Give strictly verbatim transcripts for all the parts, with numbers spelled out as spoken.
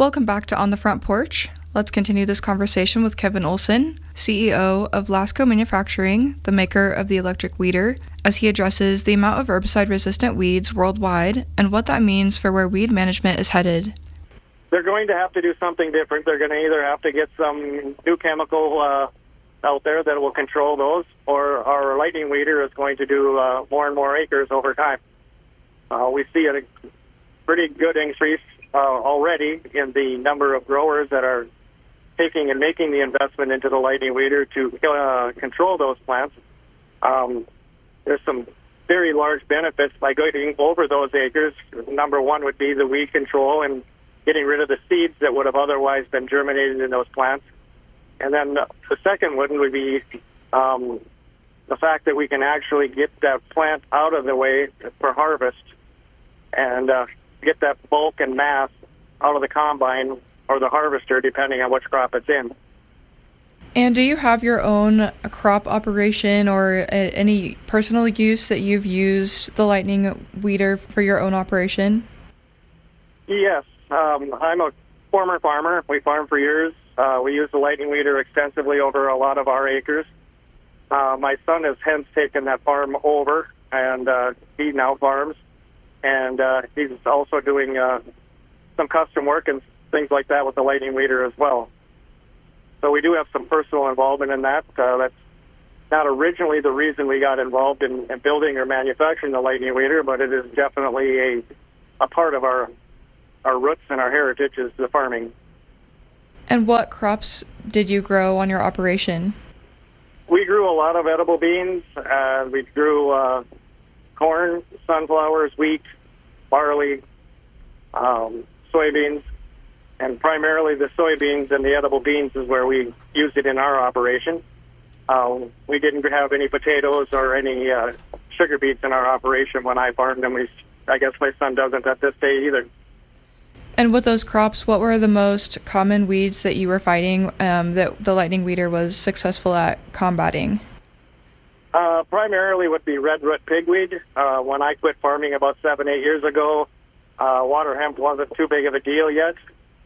Welcome back to On the Front Porch. Let's continue this conversation with Kevin Olson, C E O of Lasco Manufacturing, the maker of the electric weeder, as he addresses the amount of herbicide-resistant weeds worldwide and what that means for where weed management is headed. They're going to have to do something different. They're going to either have to get some new chemical uh, out there that will control those, or our lightning weeder is going to do uh, more and more acres over time. Uh, we see a pretty good increase uh, already in the number of growers that are taking and making the investment into the lightning weeder to uh, control those plants. Um, there's some very large benefits by going over those acres. Number one would be the weed control and getting rid of the seeds that would have otherwise been germinated in those plants. And then the, the second one would be um, the fact that we can actually get that plant out of the way for harvest and uh, get that bulk and mass out of the combine or the harvester, depending on which crop it's in. And do you have your own crop operation or a, any personal use that you've used the lightning weeder for your own operation? Yes. Um, I'm a former farmer. We farmed for years. Uh, we use the lightning weeder extensively over a lot of our acres. Uh, my son has hence taken that farm over, and uh, he now farms. And uh, he's also doing uh, some custom work and things like that with the lightning weeder as well. So we do have some personal involvement in that. Uh, that's not originally the reason we got involved in, in building or manufacturing the lightning weeder, but it is definitely a, a part of our our roots and our heritage is the farming. And what crops did you grow on your operation? We grew a lot of edible beans. Uh, we grew uh, corn, sunflowers, wheat, barley, um, soybeans. And primarily the soybeans and the edible beans is where we used it in our operation. Uh, we didn't have any potatoes or any uh, sugar beets in our operation when I farmed them. We, I guess my son doesn't at this day either. And with those crops, what were the most common weeds that you were fighting um, that the lightning weeder was successful at combating? Uh, primarily with the red root pigweed. Uh, when I quit farming about seven, eight years ago, uh, water hemp wasn't too big of a deal yet.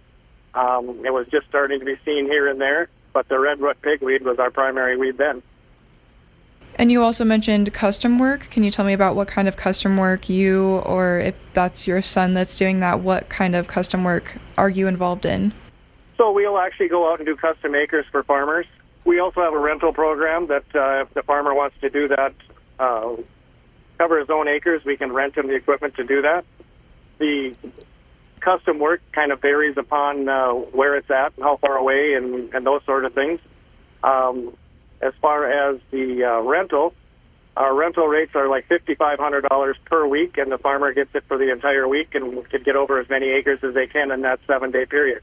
Um, it was just starting to be seen here and there, but the red root pigweed was our primary weed then. And you also mentioned custom work. Can you tell me about what kind of custom work you, or if that's your son that's doing that, what kind of custom work are you involved in? So we'll actually go out and do custom acres for farmers. We also have a rental program that uh, if the farmer wants to do that, uh, cover his own acres, we can rent him the equipment to do that. The custom work kind of varies upon uh, where it's at, how far away, and, and those sort of things. Um, as far as the uh, rental, our rental rates are like five thousand five hundred dollars per week, and the farmer gets it for the entire week and can get over as many acres as they can in that seven-day period.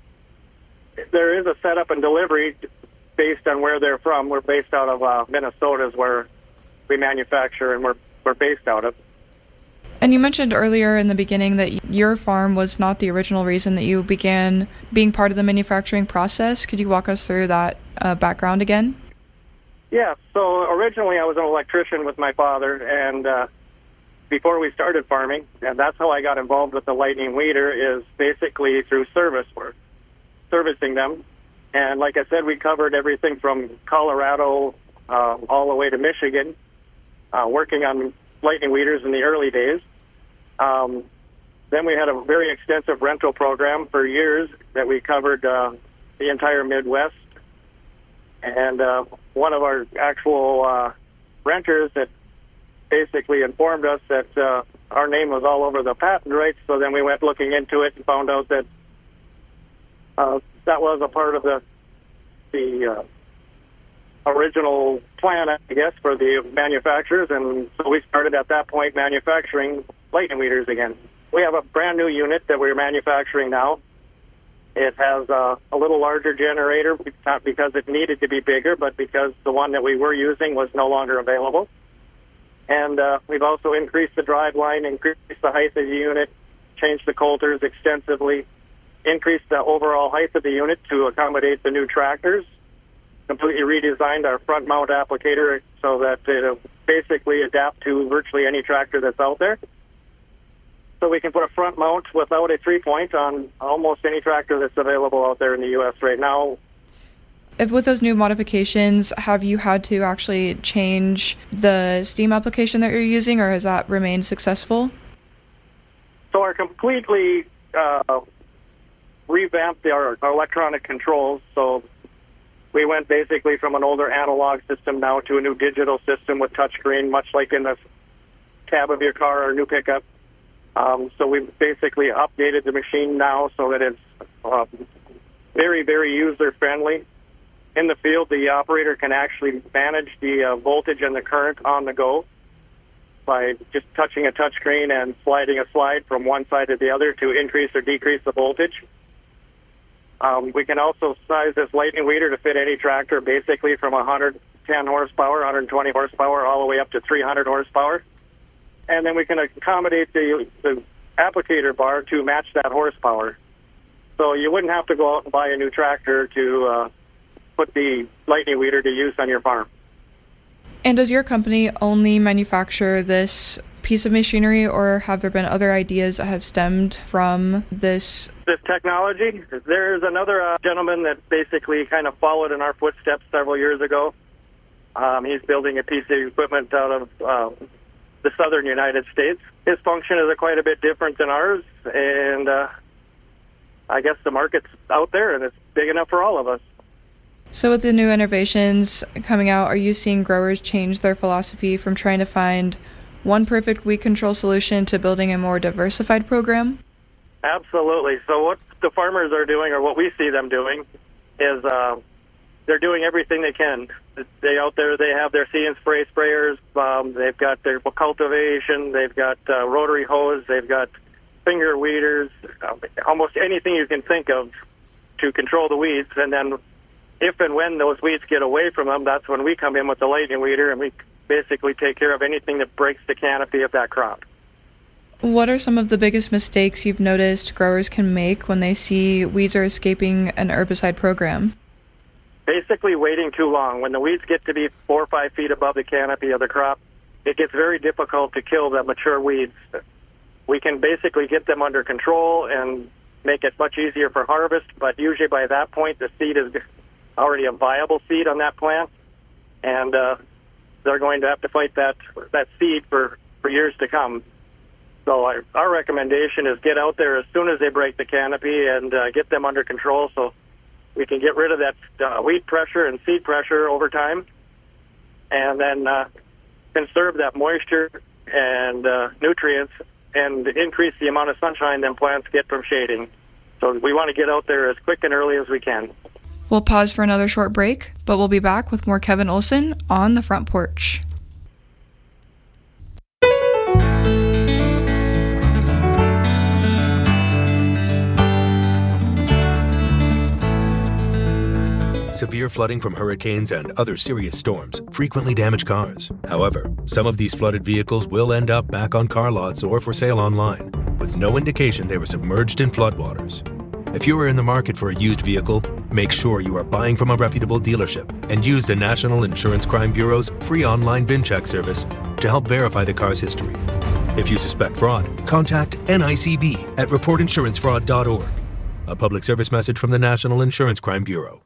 There is a setup and delivery based on where they're from. We're based out of uh, Minnesota is where we manufacture and we're, we're based out of. And you mentioned earlier in the beginning that your farm was not the original reason that you began being part of the manufacturing process. Could you walk us through that uh, background again? Yeah, so originally I was an electrician with my father, and uh, before we started farming, and that's how I got involved with the lightning weeder, is basically through service work, servicing them. And like I said, we covered everything from Colorado uh, all the way to Michigan, uh, working on lightning weeders in the early days. Um, then we had a very extensive rental program for years that we covered uh, the entire Midwest. And uh, one of our actual uh, renters that basically informed us that uh, our name was all over the patent rights, so then we went looking into it and found out that uh, that was a part of the the uh, original plan, I guess, for the manufacturers, and so we started at that point manufacturing lightning weeders again. We have a brand new unit that we're manufacturing now. It has uh, a little larger generator, not because it needed to be bigger, but because the one that we were using was no longer available. And uh, we've also increased the drive line, increased the height of the unit, changed the coulters extensively, increased the overall height of the unit to accommodate the new tractors, completely redesigned our front mount applicator so that it'll basically adapt to virtually any tractor that's out there. so we can put a front mount without a three-point on almost any tractor that's available out there in the U S right now. If with those new modifications, have you had to actually change the steam application that you're using, or has that remained successful? So our completely uh, revamped our, our electronic controls. So we went basically from an older analog system now to a new digital system with touchscreen, much like in the cab of your car or new pickup. Um, so we've basically updated the machine now so that it's uh, very, very user-friendly. In the field, the operator can actually manage the uh, voltage and the current on the go by just touching a touchscreen and sliding a slide from one side to the other to increase or decrease the voltage. Um, we can also size this lightning weeder to fit any tractor, basically from one hundred ten horsepower, one hundred twenty horsepower, all the way up to three hundred horsepower. And then we can accommodate the, the applicator bar to match that horsepower. So you wouldn't have to go out and buy a new tractor to uh, put the lightning weeder to use on your farm. And does your company only manufacture this piece of machinery, or have there been other ideas that have stemmed from this? This technology? There's another uh, gentleman that basically kind of followed in our footsteps several years ago. Um, he's building a piece of equipment out of uh, the southern United States. His function is quite a bit different than ours, and uh, I guess the market's out there, and it's big enough for all of us. So with the new innovations coming out, are you seeing growers change their philosophy from trying to find one perfect weed control solution to building a more diversified program? Absolutely. So what the farmers are doing, or what we see them doing, is uh, they're doing everything they can. They out there, they have their See and Spray sprayers, um, they've got their cultivation, they've got uh, rotary hose, they've got finger weeders, uh, almost anything you can think of to control the weeds. And then if and when those weeds get away from them, that's when we come in with the lightning weeder, and we basically take care of anything that breaks the canopy of that crop. What are some of the biggest mistakes you've noticed growers can make when they see weeds are escaping an herbicide program? Basically waiting too long. When the weeds get to be four or five feet above the canopy of the crop, it gets very difficult to kill the mature weeds. We can basically get them under control and make it much easier for harvest, but usually by that point the seed is already a viable seed on that plant, and uh, they're going to have to fight that that seed for, for years to come. So I, our recommendation is get out there as soon as they break the canopy and uh, get them under control so we can get rid of that uh, weed pressure and seed pressure over time, and then uh, conserve that moisture and uh, nutrients and increase the amount of sunshine them plants get from shading. So we want to get out there as quick and early as we can. We'll pause for another short break, but we'll be back with more Kevin Olson on the Front Porch. Severe flooding from hurricanes and other serious storms frequently damage cars. However, some of these flooded vehicles will end up back on car lots or for sale online, with no indication they were submerged in floodwaters. If you are in the market for a used vehicle, make sure you are buying from a reputable dealership and use the National Insurance Crime Bureau's free online VIN check service to help verify the car's history. If you suspect fraud, contact N I C B at report insurance fraud dot org. A public service message from the National Insurance Crime Bureau.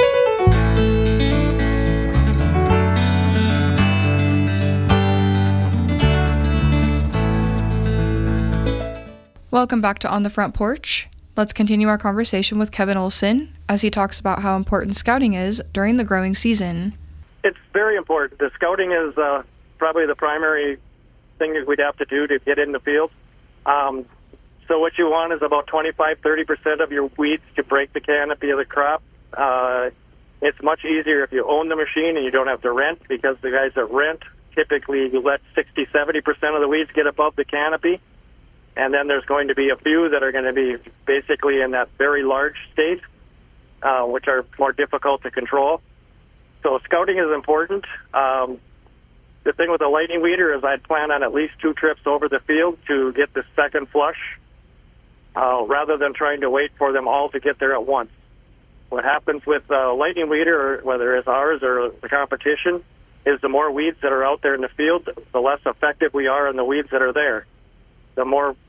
Welcome back to On the Front Porch. Let's continue our conversation with Kevin Olson as he talks about how important scouting is during the growing season. It's very important. The scouting is uh, probably the primary thing that we'd have to do to get in the field. Um, so what you want is about twenty-five to thirty percent of your weeds to break the canopy of the crop. Uh, it's much easier if you own the machine and you don't have to rent, because the guys that rent typically let sixty to seventy percent of the weeds get above the canopy. And then there's going to be a few that are going to be basically in that very large state, uh, which are more difficult to control. So scouting is important. Um, the thing with the lightning weeder is I'd plan on at least two trips over the field to get the second flush, uh, rather than trying to wait for them all to get there at once. What happens with uh, lightning weeder, or whether it's ours or the competition, is the more weeds that are out there in the field, the less effective we are in the weeds that are there. The more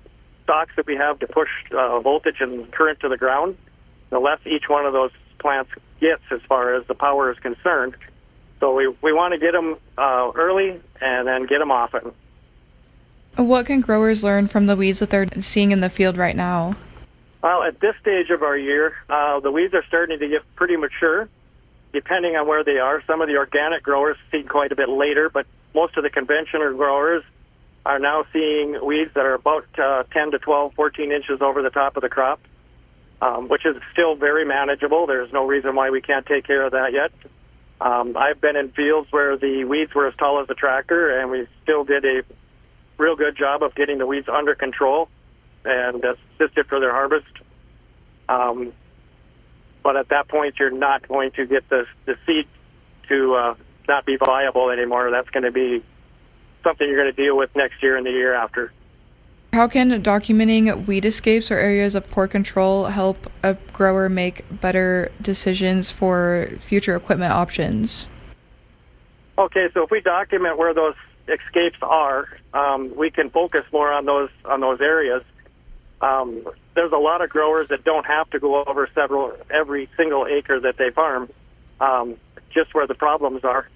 stalks that we have to push uh, voltage and current to the ground, the less each one of those plants gets as far as the power is concerned. So we, we want to get them uh, early and then get them often. What can growers learn from the weeds that they're seeing in the field right now? Well, at this stage of our year, uh, the weeds are starting to get pretty mature, depending on where they are. Some of the organic growers seed quite a bit later, but most of the conventional growers are now seeing weeds that are about uh, ten to twelve, fourteen inches over the top of the crop, um, which is still very manageable. There's no reason why we can't take care of that yet. Um, I've been in fields where the weeds were as tall as a tractor, and we still did a real good job of getting the weeds under control and assisted for their harvest. Um, but at that point, you're not going to get the, the seed to uh, not be viable anymore. That's going to be something you're going to deal with next year and the year after. How can documenting weed escapes or areas of poor control help a grower make better decisions for future equipment options? Okay, so if we document where those escapes are, um, we can focus more on those on those areas. Um, there's a lot of growers that don't have to go over several every single acre that they farm, um, just where the problems are.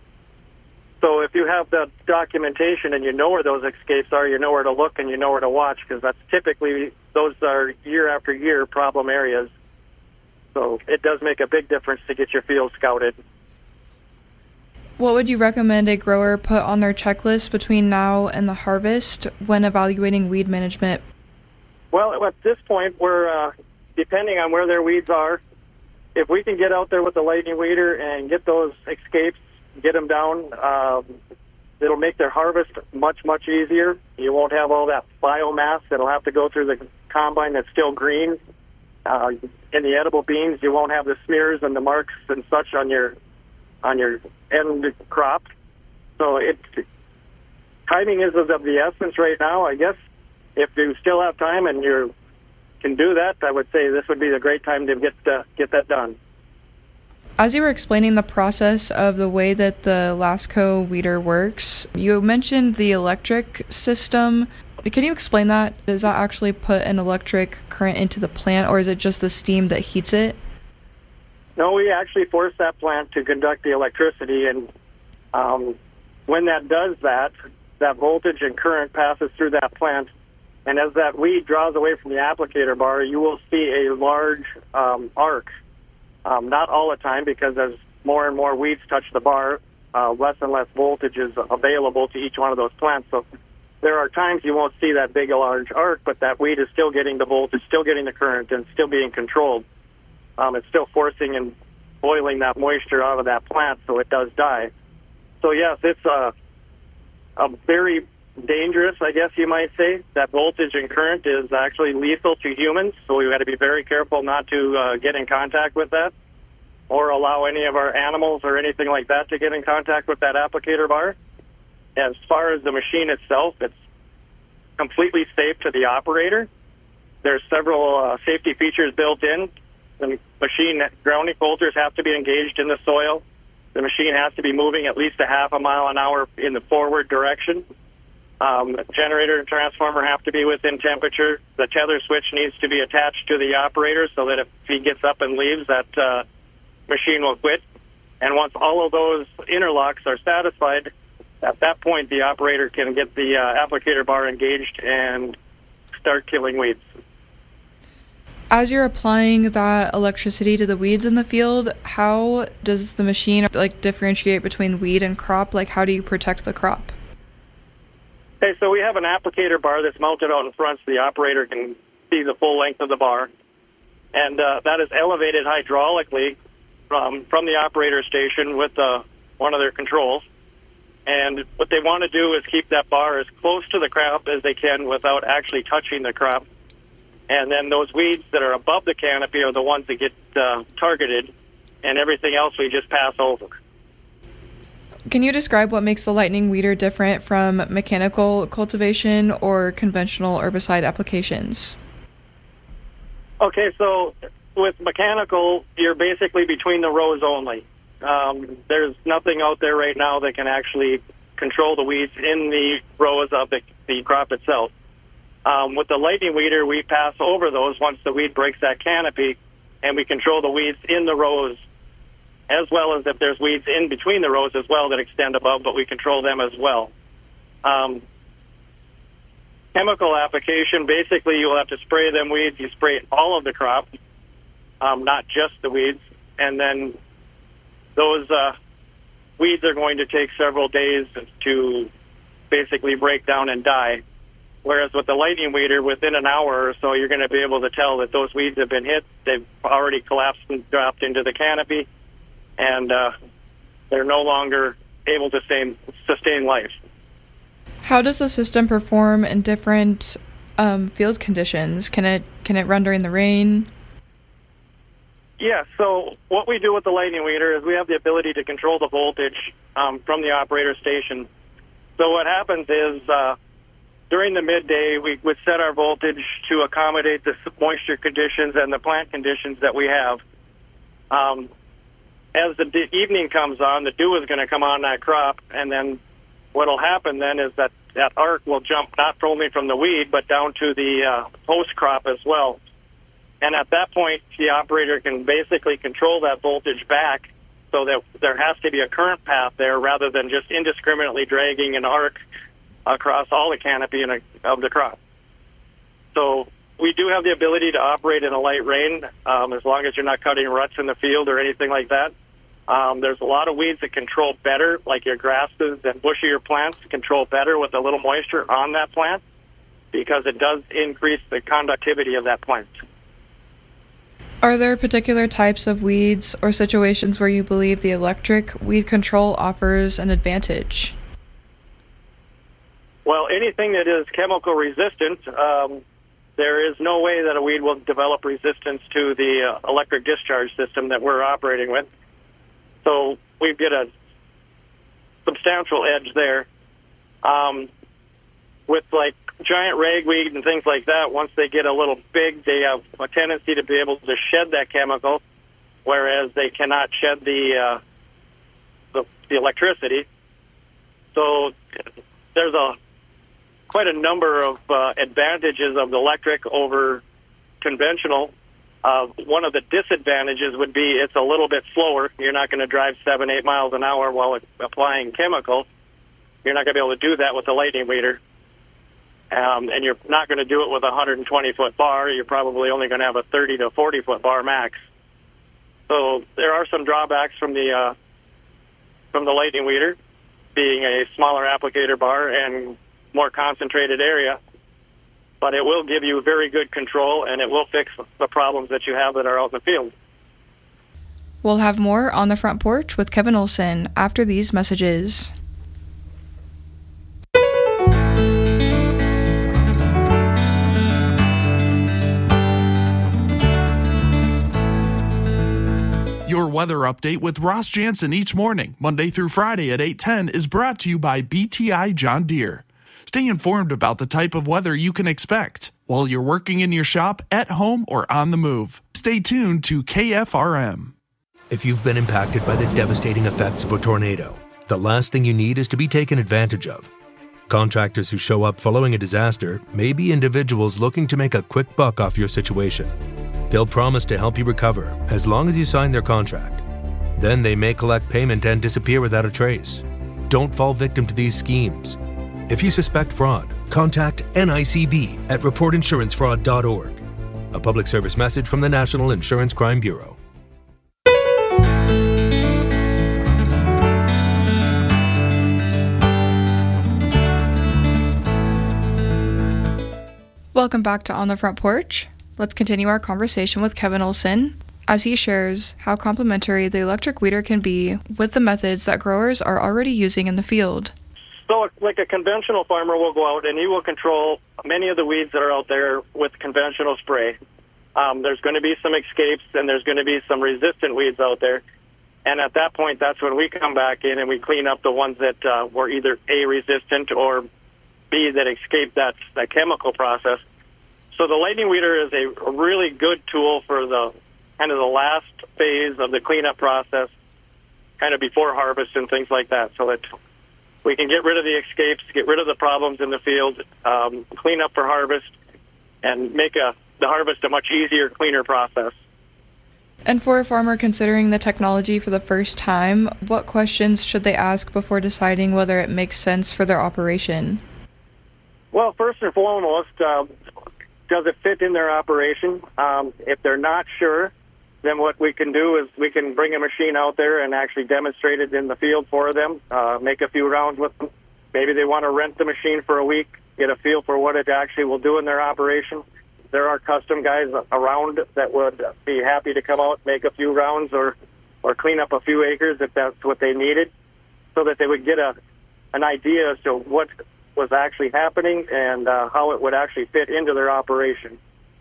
So if you have the documentation and you know where those escapes are, you know where to look and you know where to watch, because that's typically, those are year after year problem areas. So it does make a big difference to get your field scouted. What would you recommend a grower put on their checklist between now and the harvest when evaluating weed management? Well, at this point, we're, uh, depending on where their weeds are, if we can get out there with the lightning weeder and get those escapes, get them down, um, it'll make their harvest much, much easier. You won't have all that biomass that'll have to go through the combine that's still green. Uh, in the edible beans, you won't have the smears and the marks and such on your on your end crop. So it timing is of the essence right now. I guess if you still have time and you can do that, I would say this would be the great time to get uh, get that done. As you were explaining the process of the way that the Lasco weeder works, you mentioned the electric system. Can you explain that? Does that actually put an electric current into the plant, or is it just the steam that heats it? No, we actually force that plant to conduct the electricity, and um, when that does that, that voltage and current passes through that plant, and as that weed draws away from the applicator bar, you will see a large um, arc. Um, not all the time, because as more and more weeds touch the bar, uh, less and less voltage is available to each one of those plants. So there are times you won't see that big, a large arc, but that weed is still getting the voltage, still getting the current, and still being controlled. Um, it's still forcing and boiling that moisture out of that plant, so it does die. So yes, it's a, a very dangerous, I guess you might say. That voltage and current is actually lethal to humans, so we've got to be very careful not to uh, get in contact with that or allow any of our animals or anything like that to get in contact with that applicator bar. As far as the machine itself, it's completely safe to the operator. There's several uh, safety features built in. The machine grounding filters have to be engaged in the soil. The machine has to be moving at least a half a mile an hour in the forward direction. Um, the generator and transformer have to be within temperature. The tether switch needs to be attached to the operator so that if he gets up and leaves, that uh, machine will quit. And once all of those interlocks are satisfied, at that point the operator can get the uh, applicator bar engaged and start killing weeds. As you're applying that electricity to the weeds in the field, how does the machine like differentiate between weed and crop? Like, how do you protect the crop? Okay, so we have an applicator bar that's mounted out in front so the operator can see the full length of the bar. And uh, that is elevated hydraulically from, from the operator station with uh, one of their controls. And what they want to do is keep that bar as close to the crop as they can without actually touching the crop. And then those weeds that are above the canopy are the ones that get uh, targeted, and everything else we just pass over. Can you describe what makes the lightning weeder different from mechanical cultivation or conventional herbicide applications? Okay, so with mechanical, you're basically between the rows only. Um, there's nothing out there right now that can actually control the weeds in the rows of the, the crop itself. Um, with the lightning weeder, we pass over those once the weed breaks that canopy, and we control the weeds in the rows, as well as if there's weeds in between the rows as well that extend above, but we control them as well. Um, chemical application, basically you'll have to spray them weeds. You spray all of the crop, um, not just the weeds, and then those uh, weeds are going to take several days to basically break down and die. Whereas with the lightning weeder, within an hour or so, you're going to be able to tell that those weeds have been hit. They've already collapsed and dropped into the canopy, and uh, they're no longer able to sustain, sustain life. How does the system perform in different um, field conditions? Can it can it run during the rain? Yeah, so what we do with the lightning weeder is we have the ability to control the voltage um, from the operator station. So what happens is uh, during the midday, we would set our voltage to accommodate the moisture conditions and the plant conditions that we have. Um, as the d- evening comes on, the dew is going to come on that crop, and then what will happen then is that that arc will jump not only from the weed, but down to the uh, post crop as well. And at that point, the operator can basically control that voltage back so that there has to be a current path there rather than just indiscriminately dragging an arc across all the canopy in a, of the crop. So we do have the ability to operate in a light rain um, as long as you're not cutting ruts in the field or anything like that. Um, there's a lot of weeds that control better, like your grasses and bushier plants control better with a little moisture on that plant because it does increase the conductivity of that plant. Are there particular types of weeds or situations where you believe the electric weed control offers an advantage? Well, anything that is chemical resistant, um, there is no way that a weed will develop resistance to the uh, electric discharge system that we're operating with. So we get a substantial edge there. Um, with like giant ragweed and things like that, once they get a little big, they have a tendency to be able to shed that chemical, whereas they cannot shed the uh, the, the electricity. So there's a quite a number of uh, advantages of the electric over conventional. Uh, one of the disadvantages would be it's a little bit slower. You're not going to drive seven, eight miles an hour while applying chemicals. You're not going to be able to do that with the lightning weeder. Um, and you're not going to do it with a one hundred twenty foot bar. You're probably only going to have a thirty to forty foot bar max. So there are some drawbacks from the uh, from the lightning weeder, being a smaller applicator bar and more concentrated area. But it will give you very good control, and it will fix the problems that you have that are out in the field. We'll have more on the front porch with Kevin Olson after these messages. Your weather update with Ross Jansen each morning, Monday through Friday at eight ten, is brought to you by B T I John Deere. Stay informed about the type of weather you can expect while you're working in your shop, at home, or on the move. Stay tuned to K F R M. If you've been impacted by the devastating effects of a tornado, the last thing you need is to be taken advantage of. Contractors who show up following a disaster may be individuals looking to make a quick buck off your situation. They'll promise to help you recover as long as you sign their contract. Then they may collect payment and disappear without a trace. Don't fall victim to these schemes. If you suspect fraud, contact N I C B at report insurance fraud dot org. A public service message from the National Insurance Crime Bureau. Welcome back to On the Front Porch. Let's continue our conversation with Kevin Olson as he shares how complementary the electric weeder can be with the methods that growers are already using in the field. So like a conventional farmer will go out and he will control many of the weeds that are out there with conventional spray. Um, there's going to be some escapes and there's going to be some resistant weeds out there. And at that point, that's when we come back in and we clean up the ones that uh, were either A, resistant, or B, that escaped that, that chemical process. So the lightning weeder is a really good tool for the kind of the last phase of the cleanup process, kind of before harvest and things like that, so that we can get rid of the escapes, get rid of the problems in the field, um, clean up for harvest, and make a, the harvest a much easier, cleaner process. And for a farmer considering the technology for the first time, what questions should they ask before deciding whether it makes sense for their operation? Well, first and foremost, uh, does it fit in their operation? Um, if they're not sure, then what we can do is we can bring a machine out there and actually demonstrate it in the field for them, uh, make a few rounds with them. Maybe they want to rent the machine for a week, get a feel for what it actually will do in their operation. There are custom guys around that would be happy to come out, make a few rounds, or, or clean up a few acres if that's what they needed, so that they would get a an idea as to what was actually happening and uh, how it would actually fit into their operation.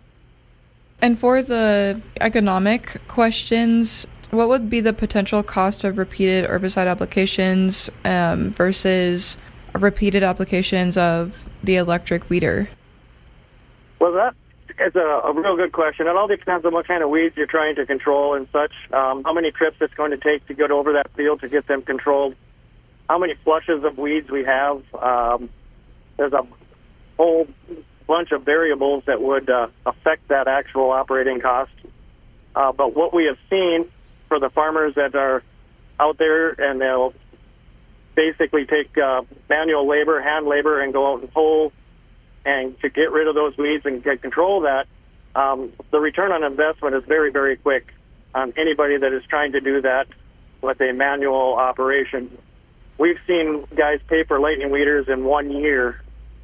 And for the economic questions, what would be the potential cost of repeated herbicide applications um, versus repeated applications of the electric weeder? Well, that is a, a real good question. It all depends on what kind of weeds you're trying to control and such, um, how many trips it's going to take to get over that field to get them controlled, how many flushes of weeds we have. Um, there's a whole bunch of variables that would uh, affect that actual operating cost. Uh, but what we have seen for the farmers that are out there, and they'll basically take uh, manual labor, hand labor, and go out and pull and to get rid of those weeds and get control of that, um, the return on investment is very, very quick on anybody that is trying to do that with a manual operation. We've seen guys pay for lightning weeders in one year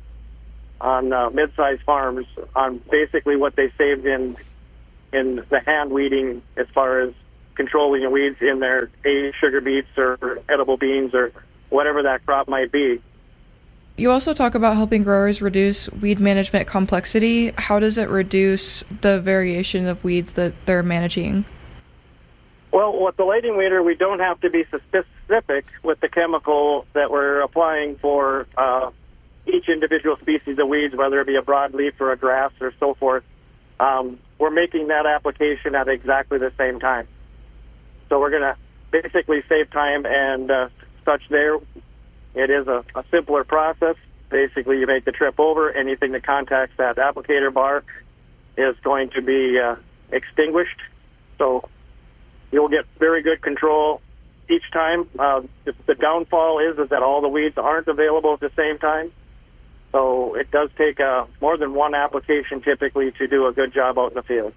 on uh, mid-sized farms on basically what they saved in in the hand weeding as far as controlling the weeds in their hay, sugar beets, or edible beans, or whatever that crop might be. You also talk about helping growers reduce weed management complexity. How does it reduce the variation of weeds that they're managing? Well, with the lightning weeder, we don't have to be specific with the chemical that we're applying for uh, each individual species of weeds, whether it be a broadleaf or a grass or so forth. Um, we're making that application at exactly the same time. So we're going to basically save time and uh, such there. It is a, a simpler process. Basically, you make the trip over. Anything that contacts that applicator bar is going to be uh, extinguished. So you'll get very good control each time. Uh, the, the downfall is, is that all the weeds aren't available at the same time. So it does take uh, more than one application typically to do a good job out in the field.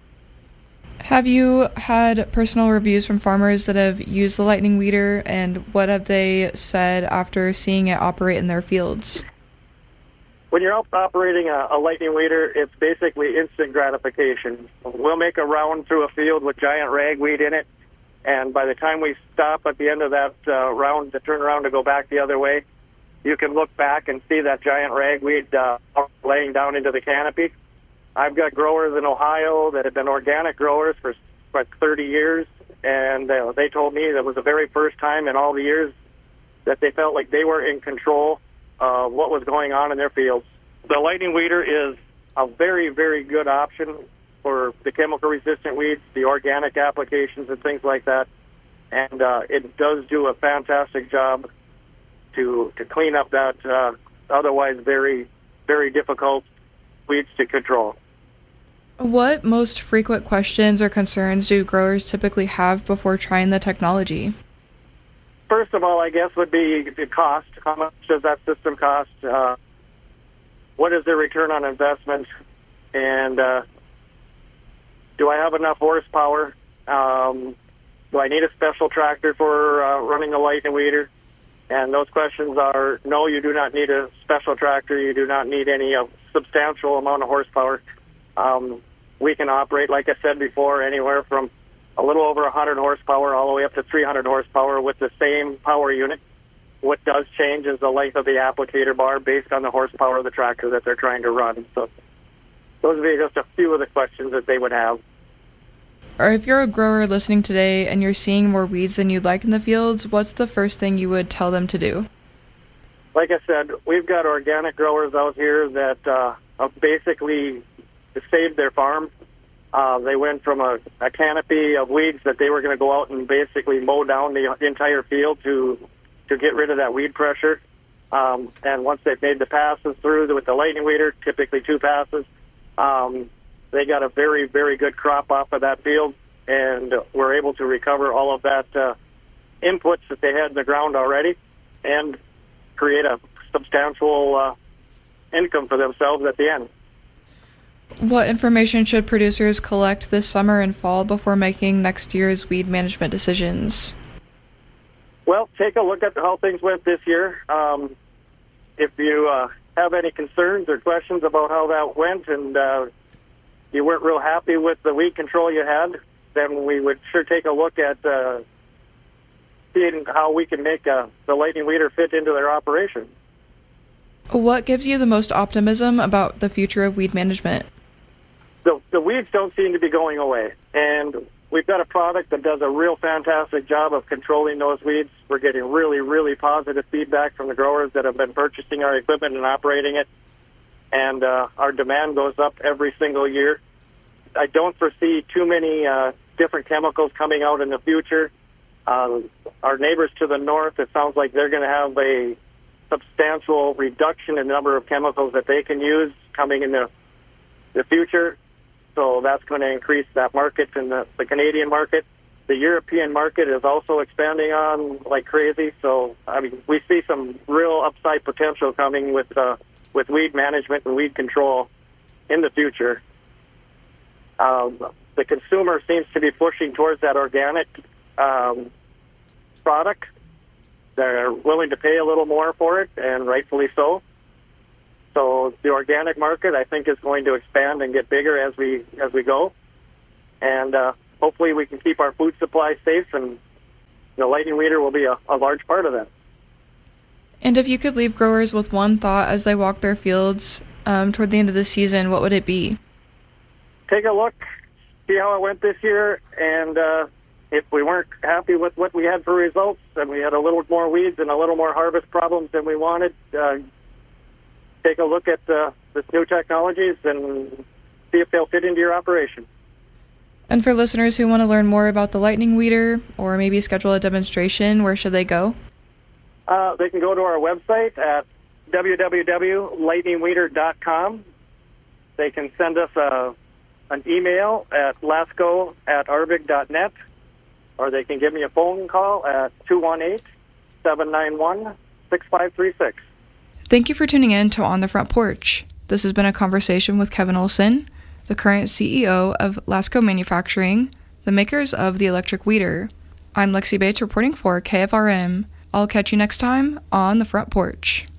Have you had personal reviews from farmers that have used the lightning weeder, and what have they said after seeing it operate in their fields? When you're out operating a, a lightning weeder, it's basically instant gratification. We'll make a round through a field with giant ragweed in it, and by the time we stop at the end of that uh, round to turn around to go back the other way, you can look back and see that giant ragweed uh, laying down into the canopy. I've got growers in Ohio that have been organic growers for like thirty years, and uh, they told me that was the very first time in all the years that they felt like they were in control of what was going on in their fields. The lightning weeder is a very, very good option for the chemical-resistant weeds, the organic applications and things like that, and uh, it does do a fantastic job to to clean up that uh, otherwise very, very difficult weeds to control. What most frequent questions or concerns do growers typically have before trying the technology? First of all, I guess, would be the cost. How much does that system cost? Uh, what is the return on investment? And uh, do I have enough horsepower? Um, do I need a special tractor for uh, running a lightning weeder? And those questions are, no, you do not need a special tractor. You do not need any uh, substantial amount of horsepower. Um, we can operate, like I said before, anywhere from a little over one hundred horsepower all the way up to three hundred horsepower with the same power unit. What does change is the length of the applicator bar based on the horsepower of the tractor that they're trying to run. So those would be just a few of the questions that they would have. Or if you're a grower listening today and you're seeing more weeds than you'd like in the fields, what's the first thing you would tell them to do? Like I said, we've got organic growers out here that uh, have basically saved their farm. Uh, they went from a, a canopy of weeds that they were going to go out and basically mow down the entire field to to get rid of that weed pressure. Um, and once they've made the passes through with the lightning weeder, typically two passes, Um, they got a very, very good crop off of that field, and were able to recover all of that uh, inputs that they had in the ground already and create a substantial uh, income for themselves at the end. What information should producers collect this summer and fall before making next year's weed management decisions? Well, take a look at how things went this year. Um, if you uh, have any concerns or questions about how that went and uh, you weren't real happy with the weed control you had, then we would sure take a look at uh, seeing how we can make uh, the Lightning Weeder fit into their operation. What gives you the most optimism about the future of weed management? The, the weeds don't seem to be going away, and we've got a product that does a real fantastic job of controlling those weeds. We're getting really, really positive feedback from the growers that have been purchasing our equipment and operating it, and uh, our demand goes up every single year. I don't foresee too many uh, different chemicals coming out in the future. Uh, our neighbors to the north, it sounds like they're going to have a substantial reduction in the number of chemicals that they can use coming in the, the future. So that's going to increase that market in the, the Canadian market. The European market is also expanding on like crazy. So, I mean, we see some real upside potential coming with uh, with weed management and weed control in the future. Um, the consumer seems to be pushing towards that organic um, product. They're willing to pay a little more for it, and rightfully so. So the organic market, I think, is going to expand and get bigger as we as we go, and uh, hopefully we can keep our food supply safe, and the Lightning Weeder will be a, a large part of that. And if you could leave growers with one thought as they walk their fields um, toward the end of the season, what would it be? Take a look, see how it went this year, and uh, if we weren't happy with what we had for results, and we had a little more weeds and a little more harvest problems than we wanted, uh, take a look at uh, the new technologies and see if they'll fit into your operation. And for listeners who want to learn more about the Lightning Weeder or maybe schedule a demonstration, where should they go? Uh, they can go to our website at w w w dot lightning weeder dot com. They can send us a, an email at lasco at arbig dot net, or they can give me a phone call at two one eight, seven nine one, six five three six. Thank you for tuning in to On the Front Porch. This has been a conversation with Kevin Olson, the current C E O of Lasco Manufacturing, the makers of the electric weeder. I'm Lexi Bates reporting for K F R M. I'll catch you next time on The Front Porch.